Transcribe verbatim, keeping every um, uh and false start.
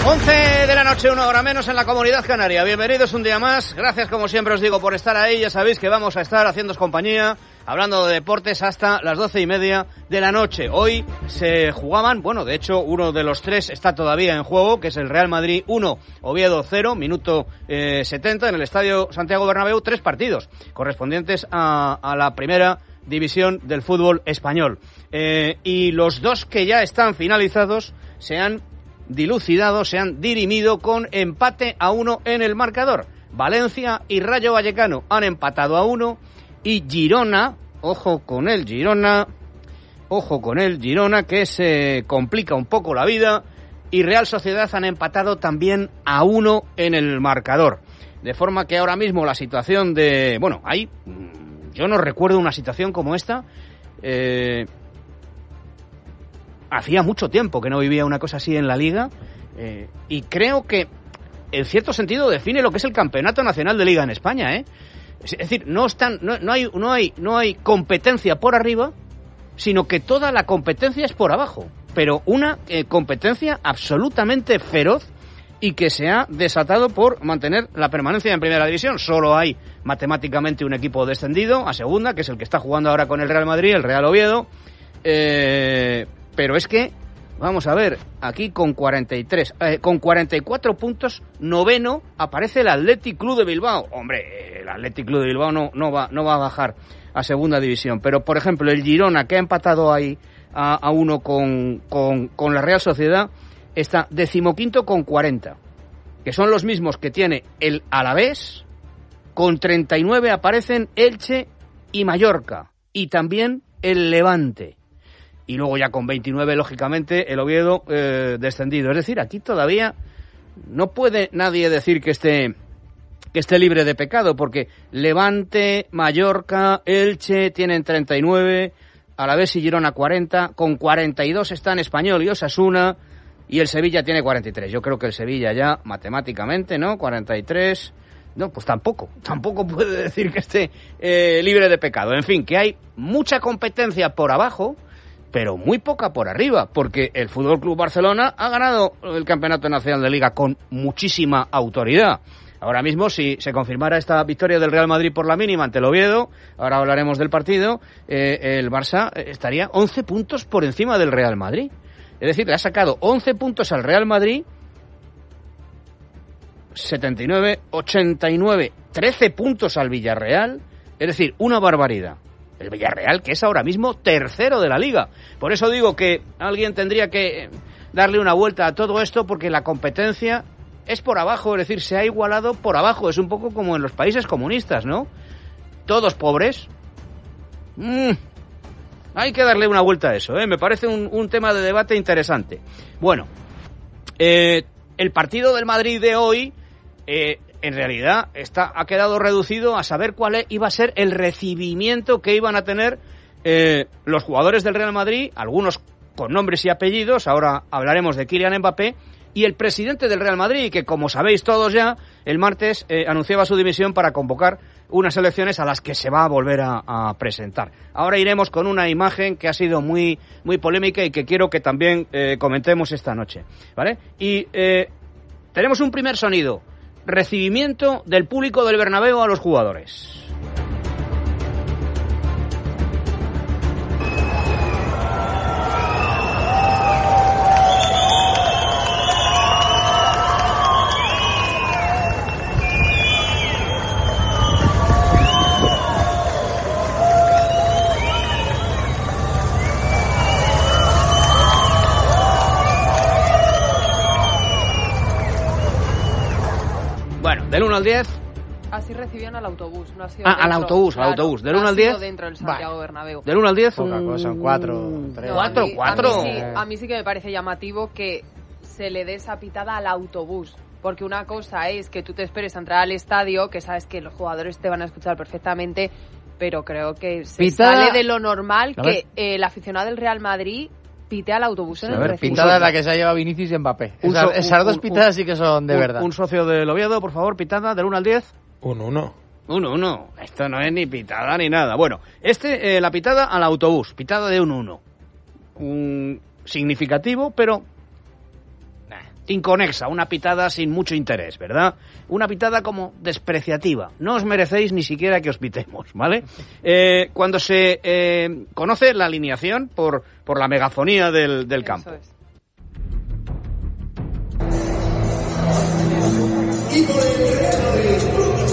once de la noche, una hora menos en la Comunidad Canaria. Bienvenidos un día más. Gracias, como siempre os digo, por estar ahí. Ya sabéis que vamos a estar haciéndoos compañía, hablando de deportes hasta las doce y media de la noche. Hoy se jugaban, bueno, de hecho, uno de los tres está todavía en juego, que es el Real Madrid uno, Oviedo cero, minuto eh, setenta, en el Estadio Santiago Bernabéu, tres partidos correspondientes a, a la primera división del fútbol español. Eh, y los dos que ya están finalizados se han dilucidado, se han dirimido con empate a uno en el marcador. Valencia y Rayo Vallecano han empatado a uno y Girona, ojo con el Girona, ojo con el Girona que se complica un poco la vida, y Real Sociedad han empatado también a uno en el marcador. De forma que ahora mismo la situación de... Bueno, hay... Yo no recuerdo una situación como esta. Eh... Hacía mucho tiempo que no vivía una cosa así en la Liga, eh, y creo que, en cierto sentido, define lo que es el Campeonato Nacional de Liga en España, ¿eh? Es decir, no están, no, no hay, no hay, no hay competencia por arriba, sino que toda la competencia es por abajo, pero una eh, competencia absolutamente feroz y que se ha desatado por mantener la permanencia en Primera División. Solo hay matemáticamente un equipo descendido a Segunda, que es el que está jugando ahora con el Real Madrid, el Real Oviedo. Eh... Pero es que, vamos a ver, aquí con cuarenta y tres, eh, con cuarenta y cuatro puntos, noveno, aparece el Athletic Club de Bilbao. Hombre, el Athletic Club de Bilbao no, no, va, no va a bajar a Segunda División. Pero, por ejemplo, el Girona, que ha empatado ahí a, a uno con, con, con la Real Sociedad, está decimoquinto con cuarenta, que son los mismos que tiene el Alavés. Con treinta y nueve aparecen Elche y Mallorca, y también el Levante. Y luego ya con veintinueve, lógicamente, el Oviedo eh, descendido. Es decir, aquí todavía no puede nadie decir que esté, que esté libre de pecado, porque Levante, Mallorca, Elche tienen treinta y nueve, Alavés y Girona cuarenta, con cuarenta y dos están Español y Osasuna, y el Sevilla tiene cuarenta y tres. Yo creo que el Sevilla ya, matemáticamente, ¿no? cuarenta y tres... No, pues tampoco, tampoco puede decir que esté eh, libre de pecado. En fin, que hay mucha competencia por abajo, pero muy poca por arriba, porque el F C Barcelona ha ganado el Campeonato Nacional de Liga con muchísima autoridad. Ahora mismo, si se confirmara esta victoria del Real Madrid por la mínima ante el Oviedo, ahora hablaremos del partido, eh, el Barça estaría once puntos por encima del Real Madrid. Es decir, le ha sacado once puntos al Real Madrid, setenta y nueve, ochenta y nueve, trece puntos al Villarreal, es decir, una barbaridad. El Villarreal, que es ahora mismo tercero de la Liga. Por eso digo que alguien tendría que darle una vuelta a todo esto, porque la competencia es por abajo, es decir, se ha igualado por abajo. Es un poco como en los países comunistas, ¿no? Todos pobres. Mm, hay que darle una vuelta a eso, ¿eh? Me parece un, un tema de debate interesante. Bueno, eh, el partido del Madrid de hoy... Eh, en realidad está, ha quedado reducido a saber cuál iba a ser el recibimiento que iban a tener eh, los jugadores del Real Madrid, algunos con nombres y apellidos, ahora hablaremos de Kylian Mbappé, y el presidente del Real Madrid, que como sabéis todos ya, el martes eh, anunciaba su dimisión para convocar unas elecciones a las que se va a volver a, a presentar. Ahora iremos con una imagen que ha sido muy, muy polémica y que quiero que también eh, comentemos esta noche, ¿vale? Y eh, tenemos un primer sonido. Recibimiento del público del Bernabéu a los jugadores. Del uno al diez. Así recibían al autobús, no ha sido Ah, dentro, al autobús, claro, al autobús. Del uno no al diez. dentro del Santiago Bernabéu. Del uno al diez. Poca un... cosa, cuatro, tres. No, cuatro, a mí, cuatro. A mí, sí, a mí sí que me parece llamativo que se le dé esa pitada al autobús. Porque una cosa es que tú te esperes a entrar al estadio, que sabes que los jugadores te van a escuchar perfectamente, pero creo que se Pitada. sale de lo normal que eh, el aficionado del Real Madrid pite al autobús en A el ver, recinto. pitada la que se ha llevado Vinicius y Mbappé. Un Esas, so- esas un- dos un- pitadas sí que son de un, verdad. Un socio del Oviedo, por favor, pitada del uno al diez. Un uno. uno uno. Esto no es ni pitada ni nada. Bueno, este, eh, la pitada al autobús. Pitada de un uno. Un significativo, pero... Nah, inconexa, una pitada sin mucho interés, ¿verdad? Una pitada como despreciativa. No os merecéis ni siquiera que os pitemos, ¿vale? Eh, cuando se eh, conoce la alineación por, por la megafonía del, del campo. Eso es. Y por el Real